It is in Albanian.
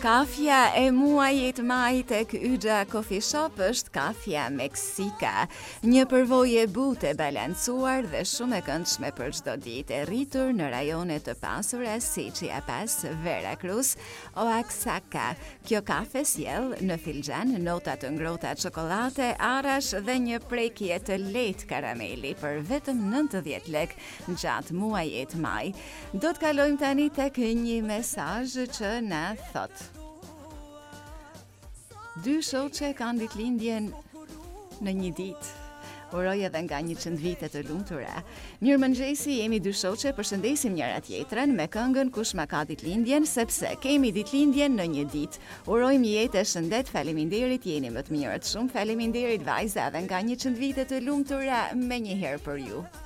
Kafja e muajit maj tek Yxha Coffee Shop është kafja meksika, një përvojë butë e balancuar dhe shumë e këndshme për çdo ditë, e rritur në rajone të pasura si Chiapas, Veracruz, Oaxaca. Kjo kafe sjell në filxhan nota të ngrohta çokolade, arash dhe një prekje të lehtë karameli për vetëm 90 lekë gjatë muajit maj. Do të kalojmë tani tek një mesazh që na thot: Dy shoqe kanë ditëlindjen në një ditë. Uroj edhe nga 100 vite të lumtura. Mirëmëngjesi, jemi dy shoqe, përshëndesim njëra tjetrën me këngën Kush ma ka ditëlindjen, sepse kemi ditëlindjen në një ditë. Urojmë jetë e shëndet, faleminderit, jeni më të mirët, shumë faleminderit vajza, edhe nga 100 vite të lumtura menjëherë për ju.